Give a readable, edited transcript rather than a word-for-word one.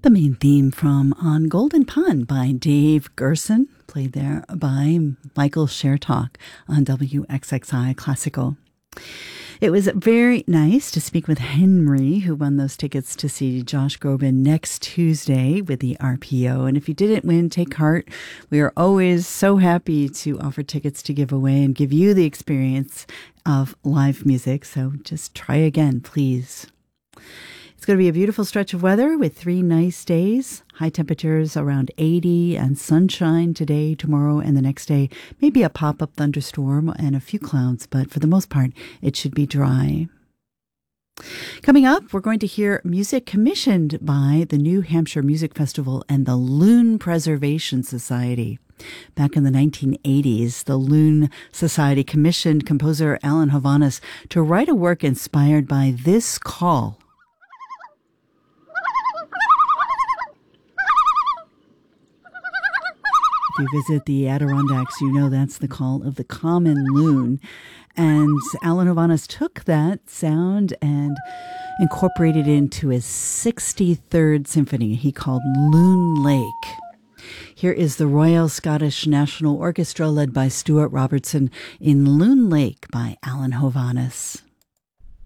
The main theme from On Golden Pond by Dave Gerson, played there by Michael Shertock on WXXI Classical. It was very nice to speak with Henry, who won those tickets to see Josh Groban next Tuesday with the RPO. And if you didn't win, take heart. We are always so happy to offer tickets to give away and give you the experience of live music. So just try again, please. It's going to be a beautiful stretch of weather with 3 nice days. High temperatures around 80 and sunshine today, tomorrow, and the next day. Maybe a pop-up thunderstorm and a few clouds, but for the most part, it should be dry. Coming up, we're going to hear music commissioned by the New Hampshire Music Festival and the Loon Preservation Society. Back in the 1980s, the Loon Society commissioned composer Alan Hovhaness to write a work inspired by this call. If you visit the Adirondacks, you know that's the call of the common loon. And Alan Hovhaness took that sound and incorporated it into his 63rd symphony he called Loon Lake. Here is the Royal Scottish National Orchestra led by Stuart Robertson in Loon Lake by Alan Hovhaness.